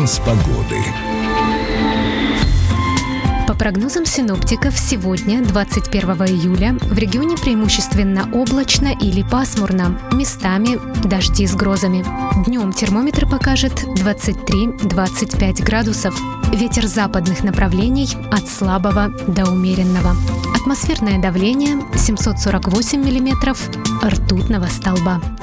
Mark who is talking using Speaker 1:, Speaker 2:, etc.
Speaker 1: Прогноз погоды.
Speaker 2: По прогнозам синоптиков, сегодня, 21 июля, в регионе преимущественно облачно или пасмурно, местами дожди с грозами. Днем термометр покажет 23-25 градусов. Ветер западных направлений от слабого до умеренного. Атмосферное давление 748 миллиметров ртутного столба.